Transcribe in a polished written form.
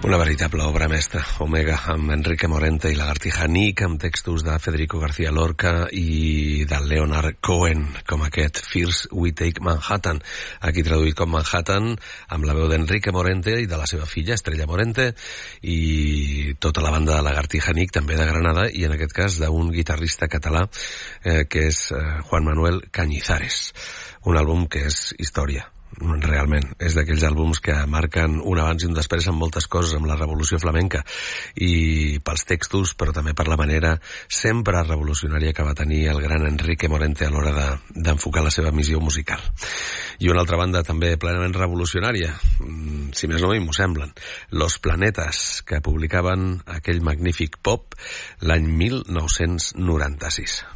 Una veritable obra mestra, Omega, amb Enrique Morente i Lagartija Nick, amb textos de Federico García Lorca i de Leonard Cohen, com aquest First We Take Manhattan, aquí traduït com Manhattan, amb la veu d'Enrique Morente i de la seva filla, Estrella Morente, i tota la banda de Lagartija Nick, també de Granada, i en aquest cas d'un guitarrista català, que és Juan Manuel Cañizares. Un àlbum que és història. Realment, és d'aquells àlbums que marquen un abans i un després en moltes coses, amb la revolució flamenca, i pels textos, però també per la manera sempre revolucionària que va tenir el gran Enrique Morente a l'hora d'enfocar la seva missió musical. I una altra banda també plenament revolucionària, si més no m'ho semblen, Los Planetas, que publicaven aquell magnífic pop l'any 1996.